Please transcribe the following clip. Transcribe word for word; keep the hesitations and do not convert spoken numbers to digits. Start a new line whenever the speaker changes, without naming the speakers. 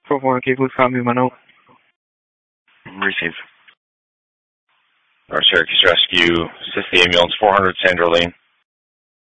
four four one K, please call me my note.
Receive. Our Syracuse Rescue, assist the ambulance, four hundred Sandra Lane.